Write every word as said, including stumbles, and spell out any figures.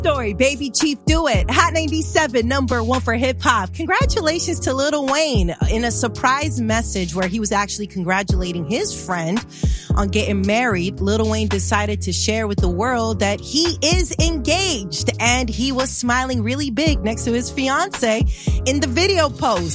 Story, Baby Chief Do It, Hot ninety-seven, number one for hip hop. Congratulations to Lil Wayne in a surprise message where he was actually congratulating his friend on getting married. Lil Wayne decided to share with the world that he is engaged, and he was smiling really big next to his fiance in the video post.